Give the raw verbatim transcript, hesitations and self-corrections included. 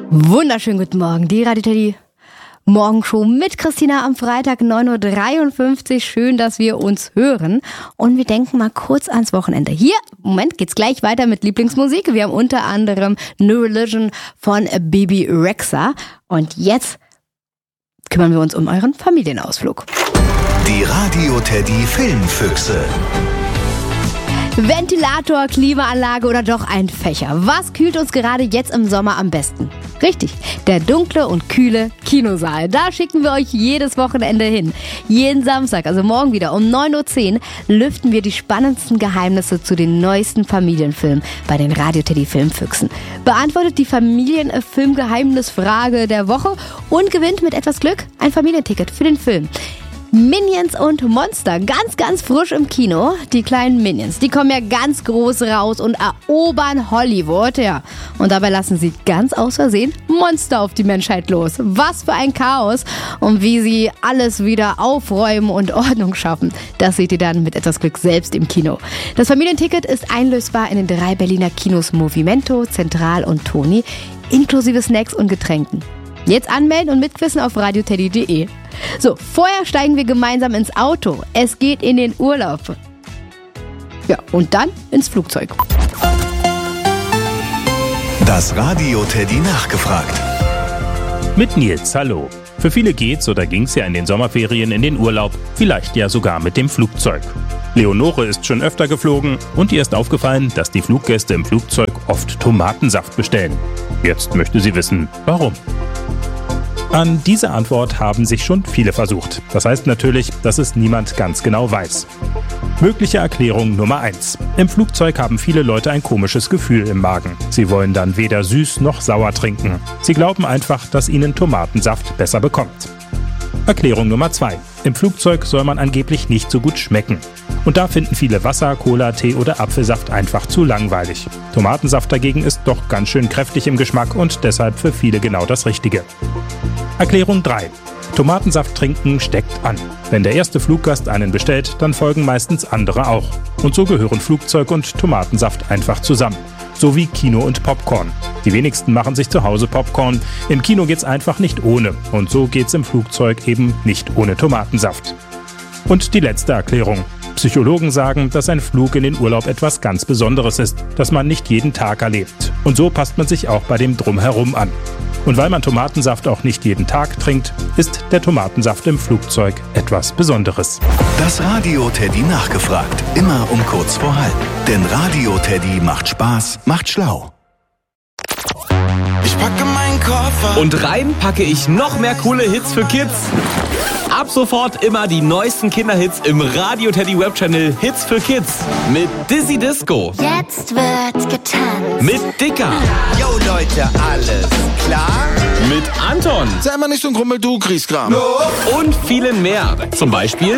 Wunderschönen guten Morgen, die Radio Teddy Morgenshow mit Christina am Freitag neun Uhr dreiundfünfzig. Schön, dass wir uns hören und wir denken mal kurz ans Wochenende. Hier, Moment, geht's gleich weiter mit Lieblingsmusik. Wir haben unter anderem New Religion von Bebe Rexha und jetzt kümmern wir uns um euren Familienausflug. Die Radio Teddy Filmfüchse. Ventilator, Klimaanlage oder doch ein Fächer? Was kühlt uns gerade jetzt im Sommer am besten? Richtig, der dunkle und kühle Kinosaal. Da schicken wir euch jedes Wochenende hin. Jeden Samstag, also morgen wieder um neun Uhr zehn, lüften wir die spannendsten Geheimnisse zu den neuesten Familienfilmen bei den Radio Teddy Filmfüchsen. Beantwortet die Familienfilmgeheimnisfrage der Woche und gewinnt mit etwas Glück ein Familienticket für den Film. Minions und Monster, ganz, ganz frisch im Kino. Die kleinen Minions, die kommen ja ganz groß raus und erobern Hollywood, ja. Und dabei lassen sie ganz aus Versehen Monster auf die Menschheit los. Was für ein Chaos und wie sie alles wieder aufräumen und Ordnung schaffen. Das seht ihr dann mit etwas Glück selbst im Kino. Das Familienticket ist einlösbar in den drei Berliner Kinos Movimento, Zentral und Toni, inklusive Snacks und Getränken. Jetzt anmelden und mitquissen auf radioteddy punkt de. So, vorher steigen wir gemeinsam ins Auto. Es geht in den Urlaub. Ja, und dann ins Flugzeug. Das Radio Teddy nachgefragt. Mit Nils, hallo. Für viele geht's oder ging's ja in den Sommerferien in den Urlaub, vielleicht ja sogar mit dem Flugzeug. Leonore ist schon öfter geflogen und ihr ist aufgefallen, dass die Fluggäste im Flugzeug oft Tomatensaft bestellen. Jetzt möchte sie wissen, warum. An diese Antwort haben sich schon viele versucht. Das heißt natürlich, dass es niemand ganz genau weiß. Mögliche Erklärung Nummer eins. Im Flugzeug haben viele Leute ein komisches Gefühl im Magen. Sie wollen dann weder süß noch sauer trinken. Sie glauben einfach, dass ihnen Tomatensaft besser bekommt. Erklärung Nummer zwei. Im Flugzeug soll man angeblich nicht so gut schmecken. Und da finden viele Wasser, Cola, Tee oder Apfelsaft einfach zu langweilig. Tomatensaft dagegen ist doch ganz schön kräftig im Geschmack und deshalb für viele genau das Richtige. Erklärung drei. Tomatensaft trinken steckt an. Wenn der erste Fluggast einen bestellt, dann folgen meistens andere auch. Und so gehören Flugzeug und Tomatensaft einfach zusammen. So wie Kino und Popcorn. Die wenigsten machen sich zu Hause Popcorn. Im Kino geht's einfach nicht ohne. Und so geht's im Flugzeug eben nicht ohne Tomatensaft. Und die letzte Erklärung. Psychologen sagen, dass ein Flug in den Urlaub etwas ganz Besonderes ist, das man nicht jeden Tag erlebt. Und so passt man sich auch bei dem Drumherum an. Und weil man Tomatensaft auch nicht jeden Tag trinkt, ist der Tomatensaft im Flugzeug etwas Besonderes. Das Radio Teddy nachgefragt. Immer um kurz vor halb. Denn Radio Teddy macht Spaß, macht schlau. Ich packe meinen Koffer und rein packe ich noch mehr coole Hits für Kids. Ab sofort immer die neuesten Kinderhits im Radio Teddy Webchannel Hits für Kids. Mit Dizzy Disco. Jetzt wird getanzt. Mit Dicker. Yo Leute, alles klar? Mit Anton. Sei mal nicht so ein Grummel, du Griesgram. Und vielen mehr. Zum Beispiel